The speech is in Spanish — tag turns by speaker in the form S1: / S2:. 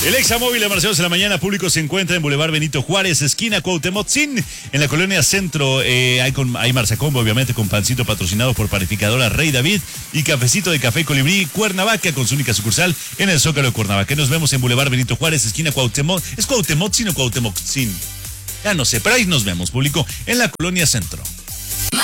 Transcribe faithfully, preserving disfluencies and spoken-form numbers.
S1: El Examóvil de Marcelos en la mañana público se encuentra en Boulevard Benito Juárez, esquina Cuauhtémoc, en la colonia Centro. Eh, hay, con, hay Marzacombo, obviamente, con pancito patrocinado por Panificadora Rey David y cafecito de Café Colibrí Cuernavaca con su única sucursal en el Zócalo de Cuernavaca. Nos vemos en Boulevard Benito Juárez, esquina Cuauhtémoc. ¿Es Cuauhtémoc o Cuauhtémoc? Ya no sé, pero ahí nos vemos, público, en la colonia Centro.